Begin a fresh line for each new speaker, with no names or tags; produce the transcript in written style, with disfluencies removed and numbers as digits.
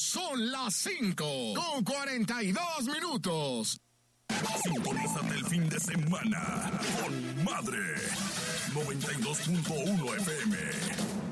Son las 5:42.
Sintonízate el fin de semana con Madre 92.1 FM.